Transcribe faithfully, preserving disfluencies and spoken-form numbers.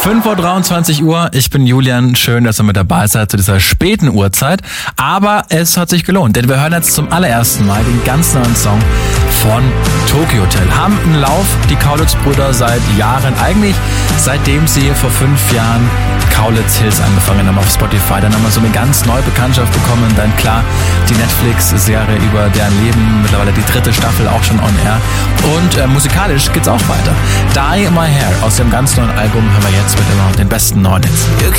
fünf Uhr dreiundzwanzig Uhr, ich bin Julian, schön, dass ihr mit dabei seid zu dieser späten Uhrzeit, aber es hat sich gelohnt, denn wir hören jetzt zum allerersten Mal den ganz neuen Song von Tokyo Hotel. Haben einen Lauf, die Kaulitz-Brüder, seit Jahren, eigentlich seitdem sie vor fünf Jahren Kaulitz Hills angefangen haben auf Spotify, dann haben wir so eine ganz neue Bekanntschaft bekommen, dann klar die Netflix-Serie über deren Leben, mittlerweile die dritte Staffel auch schon on air und äh, musikalisch geht's auch weiter. Dye My Hair aus dem ganz neuen Album hören wir jetzt mit immer den besten neuen Hits.